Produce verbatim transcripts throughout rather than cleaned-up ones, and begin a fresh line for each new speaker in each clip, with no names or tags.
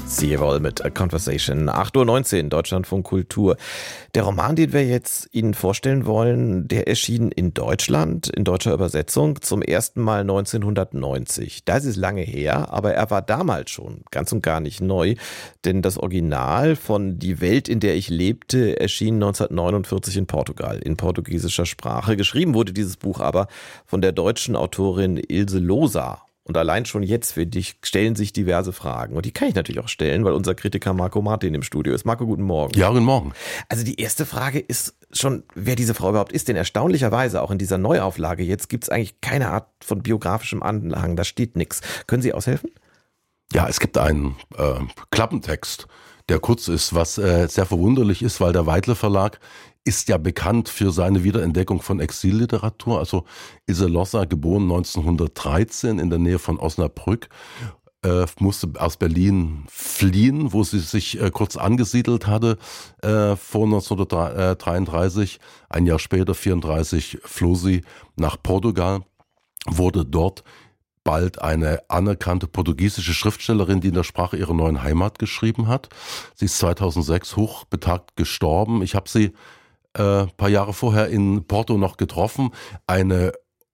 Siewohl mit A Conversation. acht Uhr neunzehn, Deutschlandfunk Kultur. Der Roman, den wir jetzt Ihnen vorstellen wollen, der erschien in Deutschland, in deutscher Übersetzung, zum ersten Mal neunzehnhundertneunzig. Das ist lange her, aber er war damals schon ganz und gar nicht neu, denn das Original von Die Welt, in der ich lebte, erschien neunzehnhundertneunundvierzig in Portugal, in portugiesischer Sprache. Geschrieben wurde dieses Buch aber von der deutschen Autorin Ilse Loza. Und allein schon jetzt, finde ich, stellen sich diverse Fragen. Und die kann ich natürlich auch stellen, weil unser Kritiker Marco Martin im Studio ist. Marco, guten Morgen.
Ja, guten Morgen.
Also die erste Frage ist schon, wer diese Frau überhaupt ist. Denn erstaunlicherweise, auch in dieser Neuauflage jetzt, gibt es eigentlich keine Art von biografischem Anhang. Da steht nichts. Können Sie aushelfen?
Ja, es gibt einen äh, Klappentext, der kurz ist, was äh, sehr verwunderlich ist, weil der Weidle Verlag ist ja bekannt für seine Wiederentdeckung von Exilliteratur. Also Ilse Loza, geboren neunzehnhundertdreizehn in der Nähe von Osnabrück, äh, musste aus Berlin fliehen, wo sie sich äh, kurz angesiedelt hatte äh, vor neunzehnhundertdreiunddreißig. Ein Jahr später, vierunddreißig, floh sie nach Portugal, wurde dort bald eine anerkannte portugiesische Schriftstellerin, die in der Sprache ihrer neuen Heimat geschrieben hat. Sie ist zweitausendsechs hochbetagt gestorben. Ich habe sie äh, ein paar Jahre vorher in Porto noch getroffen. Eine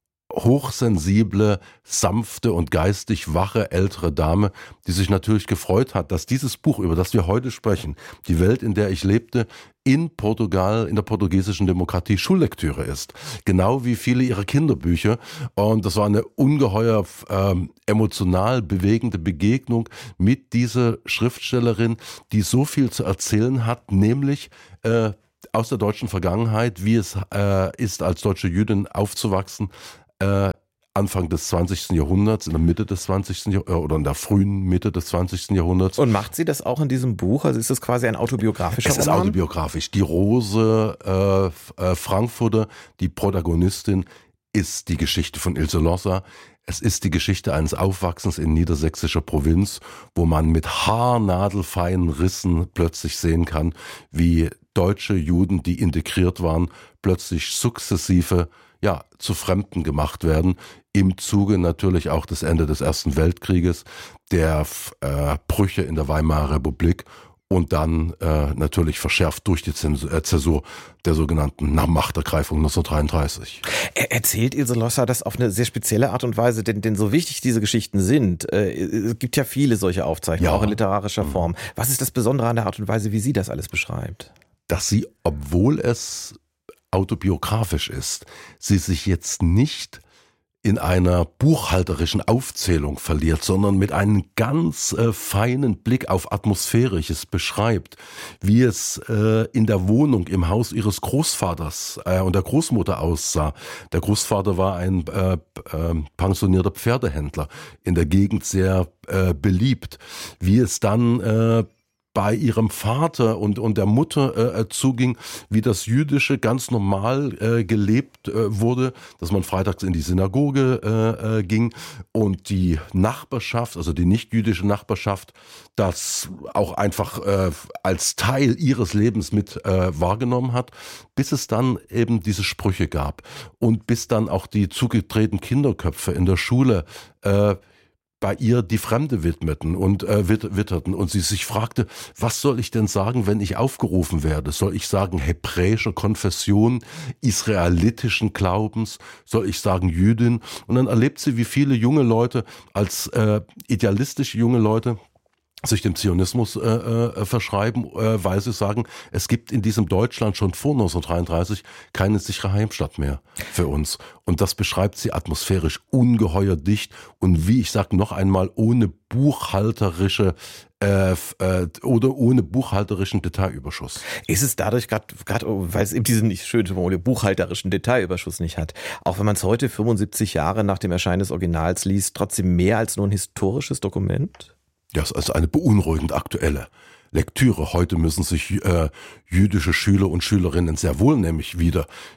hochsensible, sanfte und geistig wache ältere Dame, die sich natürlich gefreut hat, dass dieses Buch, über das wir heute sprechen, Die Welt, in der ich lebte, in Portugal, in der portugiesischen Demokratie Schullektüre ist. Genau wie viele ihrer Kinderbücher. Und das war eine ungeheuer ähm, emotional bewegende Begegnung mit dieser Schriftstellerin, die so viel zu erzählen hat, nämlich äh, aus der deutschen Vergangenheit, wie es äh, ist, als deutsche Jüdin aufzuwachsen, Äh, Anfang des zwanzigsten Jahrhunderts, in der Mitte des zwanzigsten Jahrhunderts oder in der frühen Mitte des zwanzigsten Jahrhunderts.
Und macht sie das auch in diesem Buch? Also ist das quasi ein autobiografischer Roman?
Es ist autobiografisch. Die Rose äh, äh, Frankfurter, die Protagonistin, ist die Geschichte von Ilse Loza. Es ist die Geschichte eines Aufwachsens in niedersächsischer Provinz, wo man mit haarnadelfeinen Rissen plötzlich sehen kann, wie deutsche Juden, die integriert waren, plötzlich sukzessive ja, zu Fremden gemacht werden, im Zuge natürlich auch des Ende des Ersten Weltkrieges, der äh, Brüche in der Weimarer Republik und dann äh, natürlich verschärft durch die Zäsur der sogenannten Machtergreifung neunzehnhundertdreiunddreißig.
Er erzählt Ilse Loza das auf eine sehr spezielle Art und Weise, denn, denn so wichtig diese Geschichten sind, äh, es gibt ja viele solche Aufzeichnungen, ja, auch in literarischer mhm. Form. Was ist das Besondere an der Art und Weise, wie sie das alles beschreibt?
Dass sie, obwohl es autobiografisch ist, sie sich jetzt nicht in einer buchhalterischen Aufzählung verliert, sondern mit einem ganz äh, feinen Blick auf Atmosphärisches beschreibt, wie es äh, in der Wohnung im Haus ihres Großvaters äh, und der Großmutter aussah. Der Großvater war ein äh, äh, pensionierter Pferdehändler, in der Gegend sehr äh, beliebt. Wie es dann äh, bei ihrem Vater und, und der Mutter äh, zuging, wie das Jüdische ganz normal äh, gelebt äh, wurde, dass man freitags in die Synagoge äh, äh, ging und die Nachbarschaft, also die nicht-jüdische Nachbarschaft, das auch einfach äh, als Teil ihres Lebens mit äh, wahrgenommen hat, bis es dann eben diese Sprüche gab und bis dann auch die zugedrehten Kinderköpfe in der Schule äh, bei ihr die Fremde widmeten und äh, witterten und sie sich fragte, was soll ich denn sagen, wenn ich aufgerufen werde? Soll ich sagen hebräischer Konfession, israelitischen Glaubens? Soll ich sagen Jüdin? Und dann erlebt sie, wie viele junge Leute als äh, idealistische junge Leute sich dem Zionismus äh, äh, verschreiben, äh, weil sie sagen, es gibt in diesem Deutschland schon vor neunzehnhundertdreiunddreißig keine sichere Heimstatt mehr für uns. Und das beschreibt sie atmosphärisch ungeheuer dicht und wie ich sage noch einmal, ohne buchhalterische äh, äh, oder ohne buchhalterischen Detailüberschuss.
Ist es dadurch, gerade weil es eben diesen nicht schönen buchhalterischen Detailüberschuss nicht hat, auch wenn man es heute fünfundsiebzig Jahre nach dem Erscheinen des Originals liest, trotzdem mehr als nur ein historisches Dokument?
Ja, es ist also eine beunruhigend aktuelle Lektüre. Heute müssen sich äh, jüdische Schüler und Schülerinnen sehr wohl nämlich wieder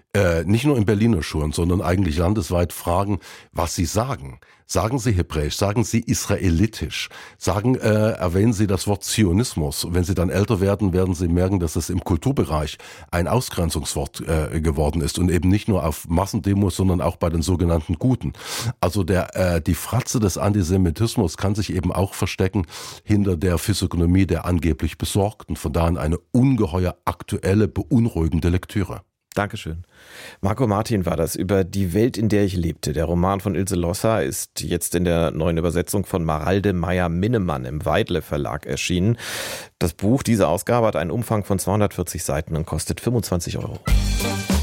äh, nicht nur in Berliner Schulen, sondern eigentlich landesweit fragen, was sie sagen. Sagen Sie Hebräisch, sagen Sie Israelitisch, sagen, äh, erwähnen Sie das Wort Zionismus. Wenn Sie dann älter werden, werden Sie merken, dass es im Kulturbereich ein Ausgrenzungswort äh, geworden ist und eben nicht nur auf Massendemos, sondern auch bei den sogenannten Guten. Also der äh, die Fratze des Antisemitismus kann sich eben auch verstecken hinter der Physiognomie der angeblich Besorgten. Von daher eine ungeheuer aktuelle, beunruhigende Lektüre.
Dankeschön. Marco Martin war das über Die Welt, in der ich lebte. Der Roman von Ilse Lossa ist jetzt in der neuen Übersetzung von Maralde Meyer-Minnemann im Weidle Verlag erschienen. Das Buch, diese Ausgabe, hat einen Umfang von zweihundertvierzig Seiten und kostet fünfundzwanzig Euro.